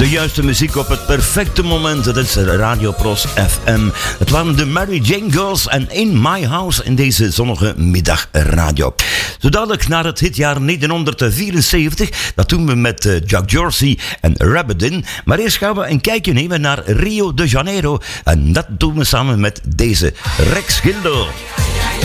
De juiste muziek op het perfecte moment. Dat is Radio Pros FM. Het waren de Mary Jane Girls en In My House in deze zonnige middagradio. Zo dadelijk naar het hitjaar 1974. Dat doen we met Jack Dorsey en Rabidin. Maar eerst gaan we een kijkje nemen naar Rio de Janeiro. En dat doen we samen met deze Rex Gildo.